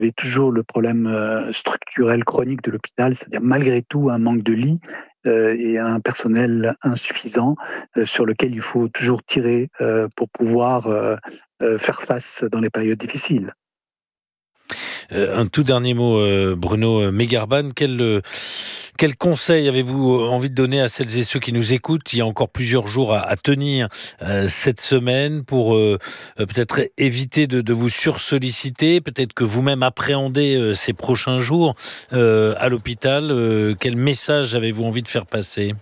Vous avez toujours le problème structurel chronique de l'hôpital, c'est-à-dire malgré tout un manque de lits et un personnel insuffisant sur lequel il faut toujours tirer pour pouvoir faire face dans les périodes difficiles. Un tout dernier mot, Bruno Megarban. Quel conseil avez-vous envie de donner à celles et ceux qui nous écoutent? Il y a encore plusieurs jours à tenir cette semaine pour peut-être éviter de vous sursolliciter, peut-être que vous-même appréhendez ces prochains jours à l'hôpital. Quel message avez-vous envie de faire passer?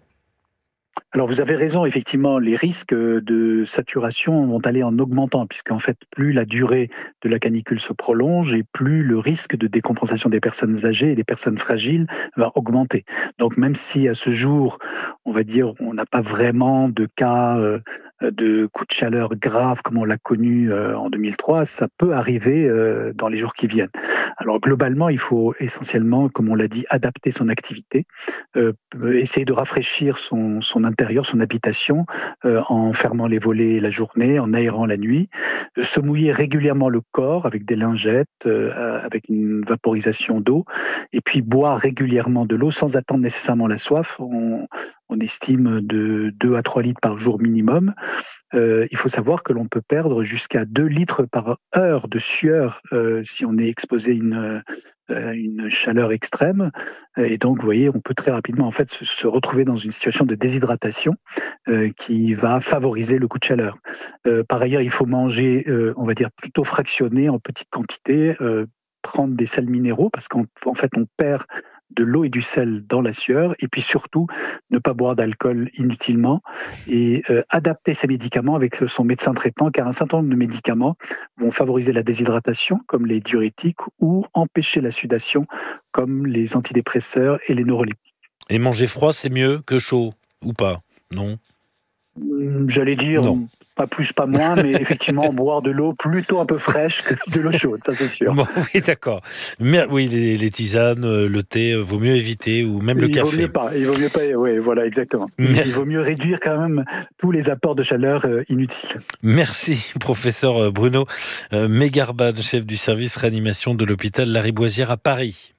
Alors vous avez raison, effectivement, les risques de saturation vont aller en augmentant, puisqu'en fait, plus la durée de la canicule se prolonge et plus le risque de décompensation des personnes âgées et des personnes fragiles va augmenter. Donc même si à ce jour, on va dire, on n'a pas vraiment de cas de coups de chaleur graves comme on l'a connu en 2003, ça peut arriver dans les jours qui viennent. Alors globalement, il faut essentiellement, comme on l'a dit, adapter son activité, essayer de rafraîchir son intérieur, son habitation, en fermant les volets la journée, en aérant la nuit, se mouiller régulièrement le corps avec des lingettes, avec une vaporisation d'eau, et puis boire régulièrement de l'eau sans attendre nécessairement la soif. On estime de 2 à 3 litres par jour minimum. Il faut savoir que l'on peut perdre jusqu'à 2 litres par heure de sueur si on est exposé à une chaleur extrême. Et donc, vous voyez, on peut très rapidement en fait se retrouver dans une situation de déshydratation qui va favoriser le coup de chaleur. Par ailleurs, il faut manger, on va dire, plutôt fractionné en petite quantité, prendre des sels minéraux parce qu'en fait, on perd de l'eau et du sel dans la sueur, et puis surtout ne pas boire d'alcool inutilement et adapter ses médicaments avec son médecin traitant, car un certain nombre de médicaments vont favoriser la déshydratation comme les diurétiques ou empêcher la sudation comme les antidépresseurs et les neuroleptiques. Et manger froid, c'est mieux que chaud ou pas? Non? J'allais dire Non. pas plus, pas moins, mais effectivement boire de l'eau plutôt un peu fraîche que de l'eau chaude, ça c'est sûr. Bon, oui, d'accord. Mais oui, les tisanes, le thé, vaut mieux éviter, ou même le café. Il vaut mieux pas, oui, voilà, exactement. Il vaut mieux réduire quand même tous les apports de chaleur inutiles. Merci, professeur Bruno Megarban, chef du service réanimation de l'hôpital Lariboisière à Paris.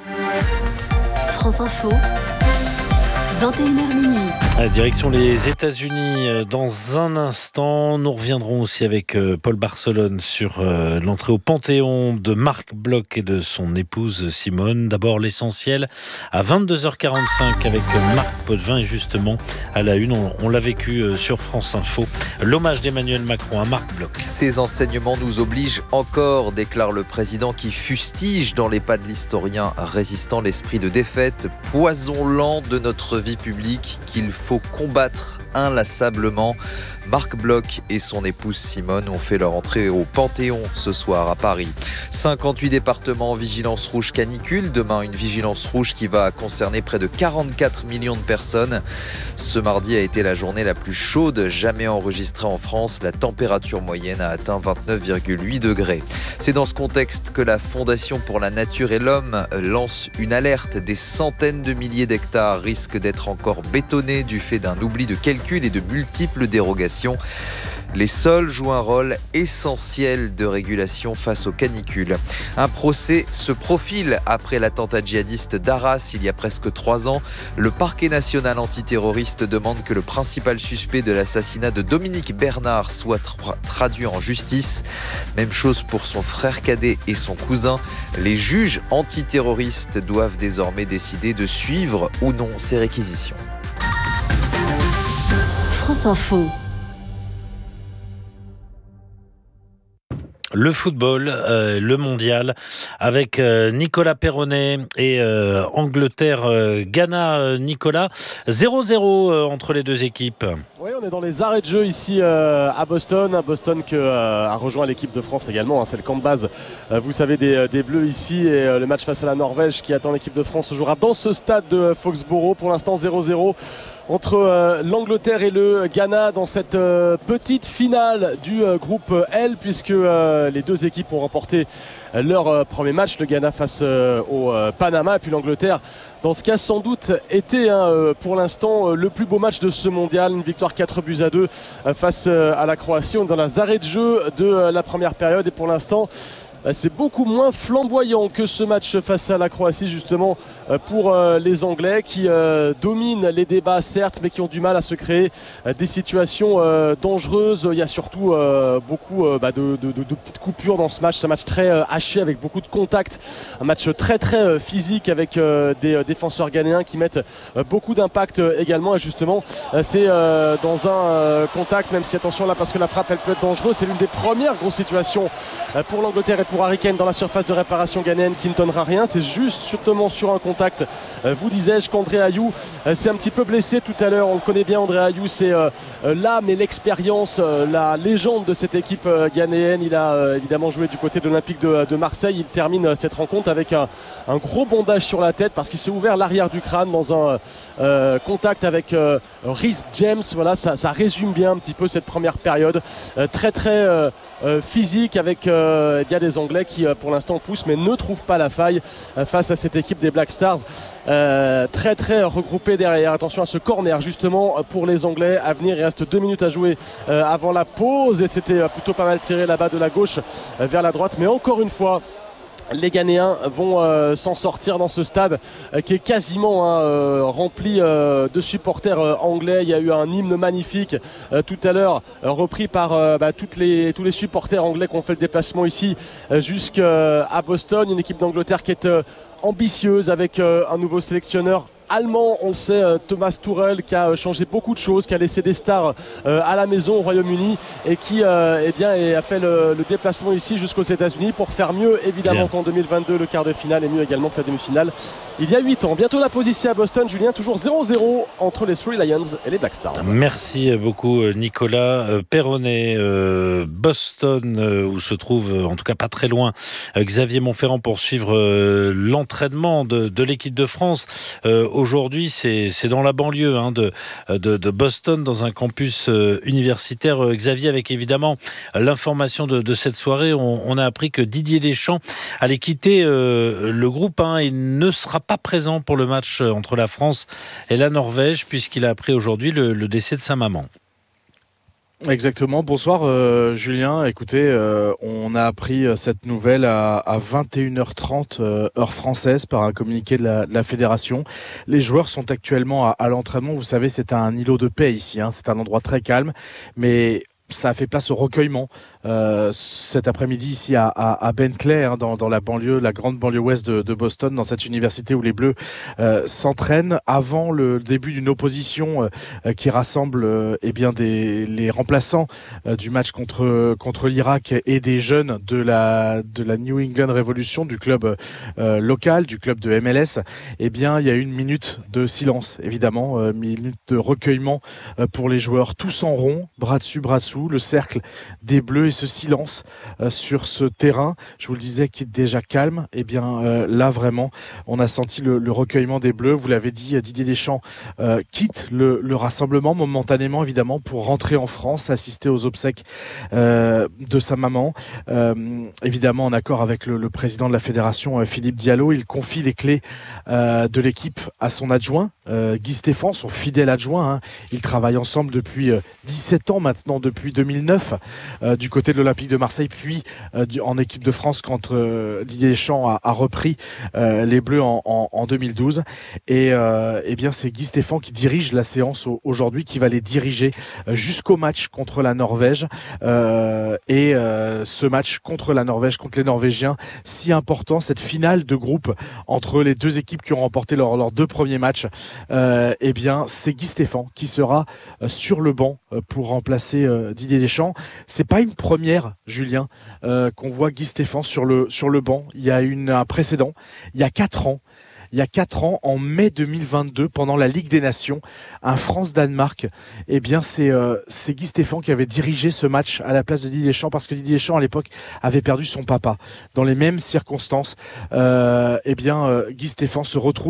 France Info, 21h minuit. Direction les États-Unis dans un instant. Nous reviendrons aussi avec Paul Barcelone sur l'entrée au Panthéon de Marc Bloch et de son épouse Simone. D'abord l'essentiel à 22h45 avec Marc Potvin, et justement à la une, on l'a vécu sur France Info, l'hommage d'Emmanuel Macron à Marc Bloch. Ces enseignements nous obligent encore, déclare le président qui fustige dans les pas de l'historien résistant l'esprit de défaite, poison lent de notre vie publique qu'il faut combattre inlassablement. Marc Bloch et son épouse Simone ont fait leur entrée au Panthéon ce soir à Paris. 58 départements en vigilance rouge canicule. Demain, une vigilance rouge qui va concerner près de 44 millions de personnes. Ce mardi a été la journée la plus chaude jamais enregistrée en France. La température moyenne a atteint 29,8 degrés. C'est dans ce contexte que la Fondation pour la Nature et l'Homme lance une alerte. Des centaines de milliers d'hectares risquent d'être encore bétonnés du fait d'un oubli de calcul et de multiples dérogations. Les sols jouent un rôle essentiel de régulation face aux canicules. Un procès se profile après l'attentat djihadiste d'Arras il y a presque 3 ans. Le parquet national antiterroriste demande que le principal suspect de l'assassinat de Dominique Bernard soit traduit en justice. Même chose pour son frère cadet et son cousin. Les juges antiterroristes doivent désormais décider de suivre ou non ces réquisitions. France Info. Le football, le mondial, avec Nicolas Perronnet et Angleterre-Ghana. Nicolas, 0-0 entre les deux équipes. Oui, on est dans les arrêts de jeu ici à Boston. Boston qui a rejoint l'équipe de France également. C'est le camp de base, vous savez, des Bleus ici. Et le match face à la Norvège qui attend l'équipe de France se jouera dans ce stade de Foxborough. Pour l'instant, 0-0 entre l'Angleterre et le Ghana dans cette petite finale du groupe L, puisque les deux équipes ont remporté leur premier match, le Ghana face au Panama, et puis l'Angleterre dans ce cas sans doute était pour l'instant le plus beau match de ce mondial, une victoire 4-2 face à la Croatie. On est dans les arrêts de jeu de la première période et pour l'instant c'est beaucoup moins flamboyant que ce match face à la Croatie justement pour les Anglais qui dominent les débats certes, mais qui ont du mal à se créer des situations dangereuses. Il y a surtout beaucoup de petites coupures dans ce match. C'est un match très haché avec beaucoup de contacts, un match très très physique avec des défenseurs ghanéens qui mettent beaucoup d'impact également. Et justement, c'est dans un contact, même si attention là parce que la frappe elle peut être dangereuse, c'est l'une des premières grosses situations pour l'Angleterre et pour Harry Kane dans la surface de réparation ghanéenne qui ne donnera rien. C'est juste sûrement sur un contact, vous disais-je, qu'André Ayew s'est un petit peu blessé tout à l'heure. On le connaît bien, André Ayew, c'est l'âme et l'expérience, la légende de cette équipe ghanéenne. Il a évidemment joué du côté de l'Olympique de Marseille. Il termine cette rencontre avec un gros bandage sur la tête parce qu'il s'est ouvert l'arrière du crâne dans un contact avec Reece James. Voilà, ça résume bien un petit peu cette première période très très physique avec bien des Anglais qui pour l'instant poussent mais ne trouvent pas la faille face à cette équipe des Black Stars très très regroupée derrière. Attention à ce corner justement pour les Anglais à venir. Il reste 2 minutes à jouer avant la pause et c'était plutôt pas mal tiré là-bas de la gauche vers la droite, mais encore une fois les Ghanéens vont s'en sortir dans ce stade qui est quasiment rempli de supporters anglais. Il y a eu un hymne magnifique tout à l'heure repris par tous les supporters anglais qui ont fait le déplacement ici jusqu'à Boston. Une équipe d'Angleterre qui est ambitieuse avec un nouveau sélectionneur allemand, on le sait, Thomas Tuchel, qui a changé beaucoup de choses, qui a laissé des stars à la maison au Royaume-Uni et qui a fait le déplacement ici jusqu'aux États-Unis pour faire mieux évidemment qu'en 2022 le quart de finale et mieux également que la demi-finale il y a 8 ans. Bientôt la pause ici à Boston, Julien, toujours 0-0 entre les Three Lions et les Black Stars. Merci beaucoup Nicolas. Perronnet, Boston, où se trouve en tout cas pas très loin Xavier Montferrand pour suivre l'entraînement de l'équipe de France. Aujourd'hui, c'est dans la banlieue de Boston, dans un campus universitaire. Xavier, avec évidemment l'information de cette soirée, on a appris que Didier Deschamps allait quitter le groupe 1 et ne sera pas présent pour le match entre la France et la Norvège, puisqu'il a appris aujourd'hui le décès de sa maman. Exactement. Bonsoir Julien. Écoutez, on a appris cette nouvelle à 21h30 heure française par un communiqué de la fédération. Les joueurs sont actuellement à l'entraînement. Vous savez, c'est un îlot de paix ici. C'est un endroit très calme, mais ça a fait place au recueillement cet après-midi ici à Bentley, dans la banlieue, la grande banlieue ouest de Boston, dans cette université où les Bleus s'entraînent avant le début d'une opposition qui rassemble les remplaçants du match contre l'Irak et des jeunes de la New England Revolution, du club local, du club de MLS. Il y a une minute de silence, évidemment, minute de recueillement pour les joueurs, tous en rond, bras dessus, bras dessous, le cercle des Bleus et ce silence sur ce terrain, je vous le disais, qui est déjà calme. Là vraiment, on a senti le recueillement des Bleus. Vous l'avez dit, Didier Deschamps quitte le rassemblement momentanément, évidemment, pour rentrer en France, assister aux obsèques de sa maman. Évidemment, en accord avec le président de la fédération, Philippe Diallo, il confie les clés de l'équipe à son adjoint, Guy Stéphane, son fidèle adjoint. Ils travaillent ensemble depuis 17 ans maintenant, depuis 2009, du côté de l'Olympique de Marseille, puis en équipe de France quand Didier Deschamps a repris les Bleus en 2012. C'est Guy Stéphane qui dirige la séance aujourd'hui, qui va les diriger jusqu'au match contre la Norvège. Ce match contre la Norvège, contre les Norvégiens, si important, cette finale de groupe entre les deux équipes qui ont remporté leurs 2 premiers matchs, c'est Guy Stéphane qui sera sur le banc pour remplacer Didier Deschamps. C'est pas une première, Julien, qu'on voit Guy Stéphane sur le banc. Il y a un précédent, il y a 4 ans. Il y a 4 ans, en mai 2022, pendant la Ligue des Nations, un France-Danemark, c'est Guy Stéphane qui avait dirigé ce match à la place de Didier Deschamps, parce que Didier Deschamps, à l'époque, avait perdu son papa. Dans les mêmes circonstances, Guy Stéphane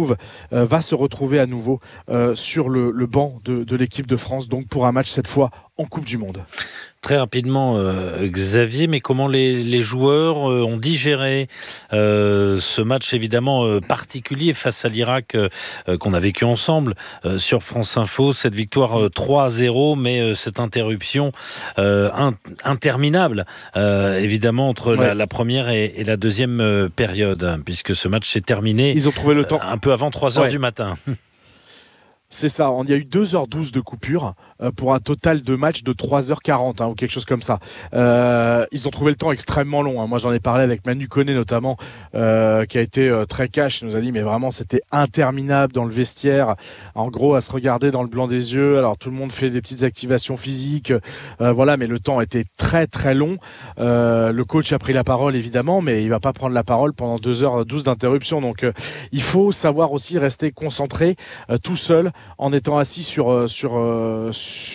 va se retrouver à nouveau sur le banc de l'équipe de France, donc pour un match cette fois en Coupe du Monde. Très rapidement, Xavier, mais comment les joueurs ont digéré ce match évidemment particulier face à l'Irak qu'on a vécu ensemble sur France Info, cette victoire 3-0, mais cette interruption interminable, évidemment, entre la première et la deuxième période, puisque ce match s'est terminé. Ils ont trouvé le temps un peu avant 3h du matin. C'est ça, il y a eu 2h12 de coupure pour un total de match de 3h40 ou quelque chose comme ça. Ils ont trouvé le temps extrêmement long. Moi j'en ai parlé avec Manu Koné notamment, qui a été très cash, il nous a dit mais vraiment c'était interminable dans le vestiaire, en gros à se regarder dans le blanc des yeux. Alors tout le monde fait des petites activations physiques, mais le temps était très très long. Le coach a pris la parole évidemment, mais il va pas prendre la parole pendant 2h12 d'interruption. Donc il faut savoir aussi rester concentré tout seul, en étant assis sur son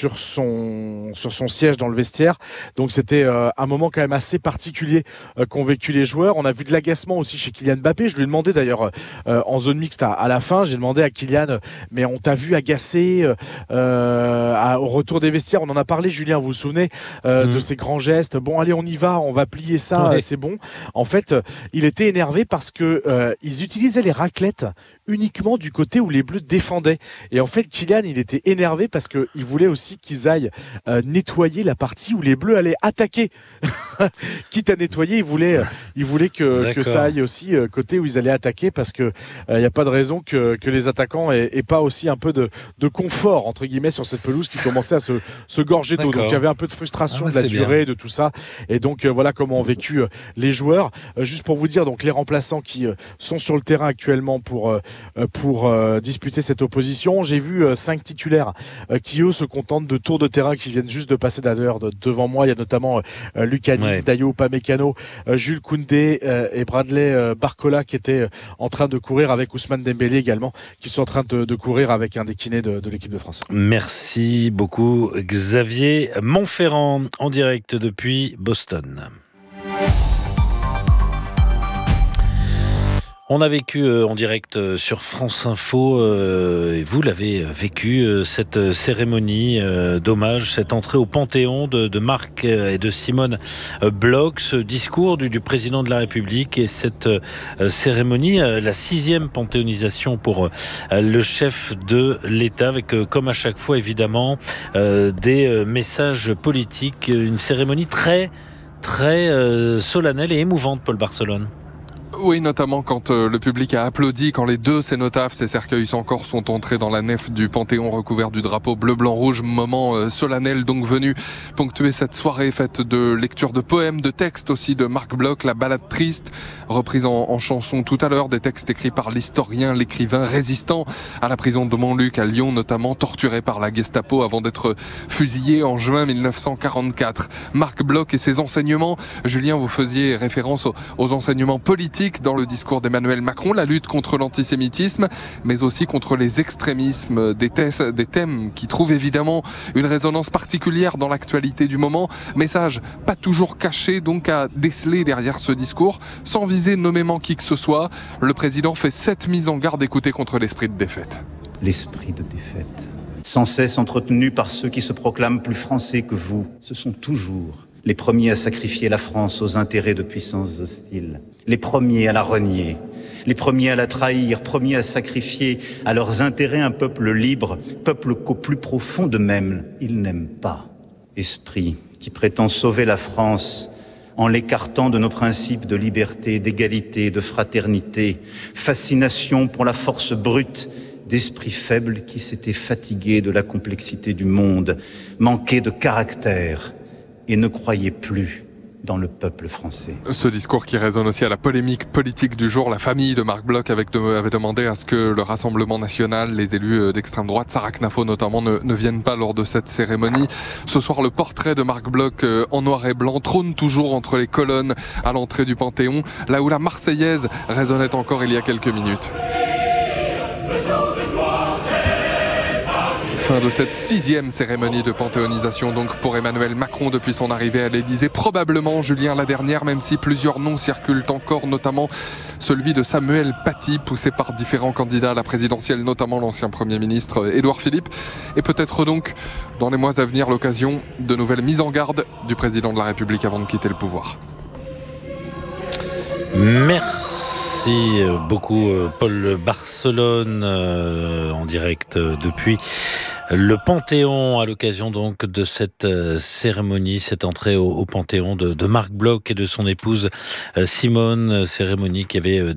siège dans le vestiaire. Donc c'était un moment quand même assez particulier qu'ont vécu les joueurs. On a vu de l'agacement aussi chez Kylian Mbappé. Je lui ai demandé d'ailleurs en zone mixte à la fin, j'ai demandé à Kylian, mais on t'a vu agacé au retour des vestiaires. On en a parlé, Julien, vous vous souvenez de ces grands gestes. Bon allez, on y va, on va plier ça, c'est bon. En fait, il était énervé parce que ils utilisaient les raclettes uniquement du côté où les Bleus défendaient. Et en fait, Kylian, il était énervé parce qu'il voulait aussi qu'ils aillent nettoyer la partie où les Bleus allaient attaquer. Quitte à nettoyer, il voulait que ça aille aussi côté où ils allaient attaquer, parce qu'il n'y a pas de raison que les attaquants aient pas aussi un peu de confort, entre guillemets, sur cette pelouse qui commençait à se gorger d'eau. Donc il y avait un peu de frustration de la durée, de tout ça. Et donc voilà comment ont vécu les joueurs. Juste pour vous dire, donc les remplaçants qui sont sur le terrain actuellement pour disputer cette opposition. J'ai vu 5 titulaires qui eux se contentent de tours de terrain qui viennent juste de passer d'ailleurs devant moi. Il y a notamment Lucas Digne, Dayo Upamecano, Jules Koundé et Bradley Barcola qui étaient en train de courir avec Ousmane Dembélé également, qui sont en train de courir avec un des kinés de l'équipe de France. Merci beaucoup Xavier Montferrand en direct depuis Boston. On a vécu en direct sur France Info, et vous l'avez vécu, cette cérémonie d'hommage, cette entrée au Panthéon de Marc et de Simone Bloch, ce discours du président de la République et cette cérémonie, la 6e panthéonisation pour le chef de l'État, avec comme à chaque fois évidemment des messages politiques, une cérémonie très solennelle et émouvante, Paul Barcelone. Oui, notamment quand le public a applaudi, quand les 2 cénotaphes, ces cercueils sans corps, sont entrés dans la nef du Panthéon recouvert du drapeau bleu-blanc-rouge. Moment solennel donc venu ponctuer cette soirée faite de lecture de poèmes, de textes aussi de Marc Bloch, la balade triste, reprise en chanson tout à l'heure, des textes écrits par l'historien, l'écrivain résistant à la prison de Montluc à Lyon notamment, torturé par la Gestapo avant d'être fusillé en juin 1944. Marc Bloch et ses enseignements. Julien, vous faisiez référence aux enseignements politiques dans le discours d'Emmanuel Macron, la lutte contre l'antisémitisme, mais aussi contre les extrémismes, des thèmes qui trouvent évidemment une résonance particulière dans l'actualité du moment. Message pas toujours caché donc à déceler derrière ce discours, sans viser nommément qui que ce soit. Le président fait 7 mises en garde, écoutez, contre l'esprit de défaite. L'esprit de défaite, sans cesse entretenu par ceux qui se proclament plus français que vous, ce sont toujours les premiers à sacrifier la France aux intérêts de puissances hostiles, les premiers à la renier, les premiers à la trahir, premiers à sacrifier à leurs intérêts un peuple libre, peuple qu'au plus profond d'eux-mêmes, ils n'aiment pas. Esprit qui prétend sauver la France en l'écartant de nos principes de liberté, d'égalité, de fraternité, fascination pour la force brute d'esprits faibles qui s'étaient fatigués de la complexité du monde, manqués de caractère, et ne croyez plus dans le peuple français. Ce discours qui résonne aussi à la polémique politique du jour. La famille de Marc Bloch avait demandé à ce que le Rassemblement national, les élus d'extrême droite, Sarah Knafo notamment, ne viennent pas lors de cette cérémonie. Ce soir, le portrait de Marc Bloch en noir et blanc trône toujours entre les colonnes à l'entrée du Panthéon, là où la Marseillaise résonnait encore il y a quelques minutes. Fin de cette 6e cérémonie de panthéonisation donc pour Emmanuel Macron depuis son arrivée à l'Elysée. Probablement, Julien, la dernière, même si plusieurs noms circulent encore, notamment celui de Samuel Paty, poussé par différents candidats à la présidentielle, notamment l'ancien Premier ministre Édouard Philippe. Et peut-être donc, dans les mois à venir, l'occasion de nouvelles mises en garde du président de la République avant de quitter le pouvoir. Merci beaucoup Paul Barcelone en direct depuis le Panthéon à l'occasion donc de cette cérémonie, cette entrée au Panthéon de Marc Bloch et de son épouse Simone, cérémonie qui avait